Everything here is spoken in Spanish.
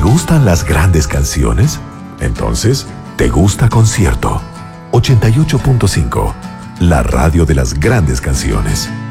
gustan las grandes canciones? Entonces, ¿te gusta Concierto? 88.5, la radio de las grandes canciones.